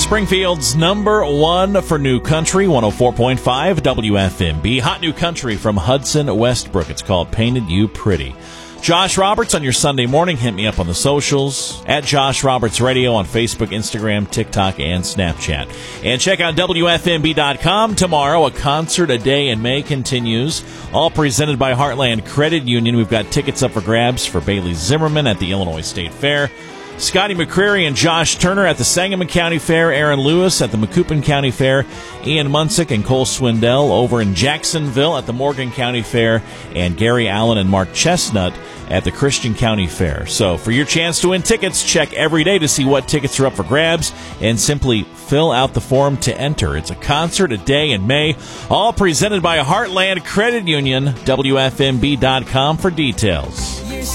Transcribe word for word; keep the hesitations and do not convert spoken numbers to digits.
Springfield's number one for New Country, one oh four point five W F M B. Hot New Country from Hudson Westbrook. It's called Painted You Pretty. Josh Roberts on your Sunday morning. Hit me up on the socials at Josh Roberts Radio on Facebook, Instagram, TikTok, and Snapchat. And check out W F M B dot com. Tomorrow, A Concert a Day in May continues. All presented by Heartland Credit Union. We've got tickets up for grabs for Bailey Zimmerman at the Illinois State Fair, Scotty McCreary and Josh Turner at the Sangamon County Fair, Aaron Lewis at the Macoupin County Fair, Ian Munsick and Cole Swindell over in Jacksonville at the Morgan County Fair, and Gary Allen and Mark Chestnut at the Christian County Fair. So for your chance to win tickets, check every day to see what tickets are up for grabs and simply fill out the form to enter. It's A Concert a Day in May, all presented by Heartland Credit Union. W F M B dot com for details.